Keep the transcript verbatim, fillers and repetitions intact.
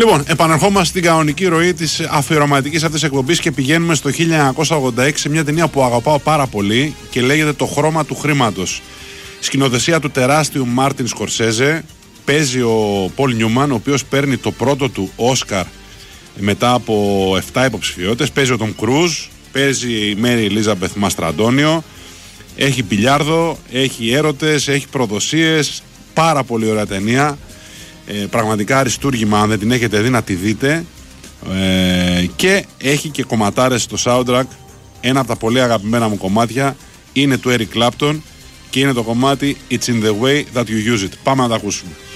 Λοιπόν, επανερχόμαστε στην κανονική ροή της αφιερωματικής αυτής εκπομπής και πηγαίνουμε στο χίλια εννιακόσια ογδόντα έξι σε μια ταινία που αγαπάω πάρα πολύ και λέγεται Το χρώμα του χρήματος. Σκηνοθεσία του τεράστιου Μάρτιν Σκορσέζε. Παίζει ο Πολ Νιούμαν, ο οποίος παίρνει το πρώτο του Όσκαρ μετά από επτά υποψηφιότητες. Παίζει ο Τομ Κρούζ, παίζει η Μέρι Ελίζαμπεθ Μαστραντόνιο. Έχει μπιλιάρδο, έχει έρωτες, έχει προδοσίες. Πάρα πολύ ωραία ταινία. Ε, πραγματικά αριστούργημα, αν δεν την έχετε δει, να τη δείτε. Ε, και έχει και κομματάρες στο soundtrack. Ένα από τα πολύ αγαπημένα μου κομμάτια είναι του Eric Clapton και είναι το κομμάτι It's in the way that you use it. Πάμε να τα ακούσουμε.